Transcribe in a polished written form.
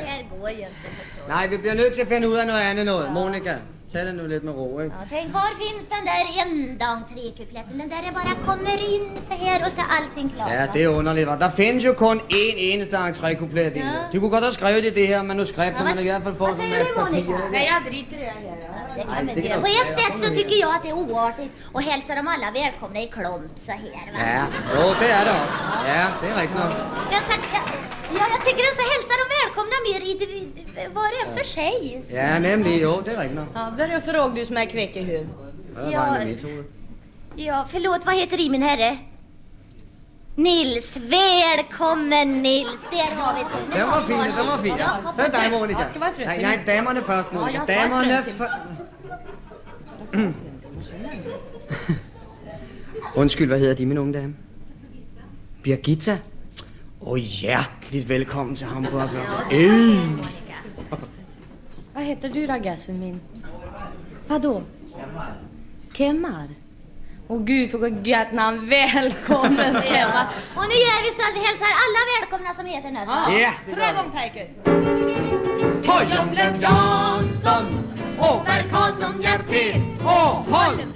här går ju inte. Nej, vi bliver nødt til at finde ud af noget andet noget. Monica, tag det nu lidt med ro, ikke? Ja, tänk, var finns den där enda entré-kupletten? Den där är bara kommer in så här och så är allting klart. Ja, det er underligt, hva'? Der findes jo kun én eneste entré-kuplet i det. De kunne godt have skrevet det her manuskript, men i hvert fall få sådan en masse papir. Nej, jag driter i det här. Ja, på ett sätt så tycker jag att det är oartigt och hälsa dem alla välkomna i klump så här, va? Ja, jo, det er det også. Ja, det er rigtigt nok. Jag tycker att så hälsa dem välkomna mer i var och en för sig. Så. Ja, nemlig, jo, det er rigtigt nok. Ja, börja fråga du som är kvick i hud. Ja, mitt hoved. Ja, förlåt, vad heter I min herre? Nils, välkommen Nils. Där har vi så. Den var fin, den var fin. Ja. Så er dig, Monica. Ja, skal være frøken. Nej, damerne først, Monica. Ja, jeg sa Damerne frøken. Undskyld, hvad hedder de, min unge dame? Birgitta? Hjerteligt velkommen til Hamburg. Vad heter du då, gassen min? Vadå? Kemmar? Åh gud, tog gött namn. Välkommen, Kemmar. Och nu gör vi så att vi hälsar alla välkomna som heter nu. Ja, Tre gånger, Pejker. Holm Jansson, Åberg Karlsson, Hjertet och Holm.